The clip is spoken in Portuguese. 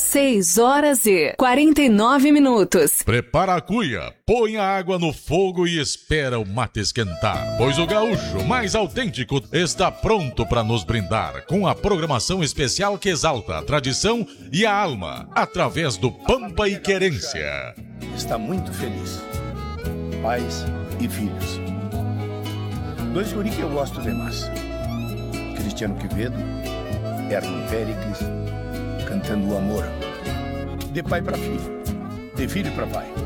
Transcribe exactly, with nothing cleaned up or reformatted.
seis horas e quarenta e nove minutos. Prepara a cuia, põe a água no fogo e espera o mate esquentar, pois o gaúcho mais autêntico está pronto para nos brindar com a programação especial que exalta a tradição e a alma, através do Pampa e Querência. Está muito feliz. Pais e filhos. Dois guri que eu gosto demais. Cristiano Quevedo, Erwin Pericles, cantando o amor. De pai para filho, de filho para pai.